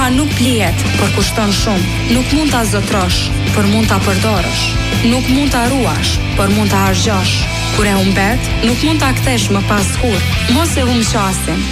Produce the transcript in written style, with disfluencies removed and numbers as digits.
Koha nuk blihet, por kushton shumë. Nuk mund ta zotrosh, por mund ta përdorësh. Nuk mund ta ruash, por mund ta harxhosh. Kur e humbet, nuk mund ta kthesh më pas kurrë. Mos e humb qasin.